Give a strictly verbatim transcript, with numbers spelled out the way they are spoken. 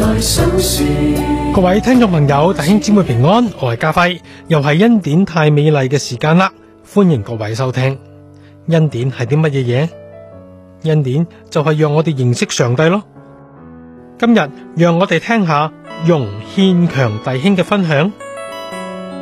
各位聽眾朋友，弟兄姊妹平安，我係家輝，又係恩典太美麗嘅時間啦，歡迎各位收聽。恩典係啲乜嘢嘢？恩典就係讓我哋認識上帝咯。今日讓我哋聽下容憲強弟兄嘅分享。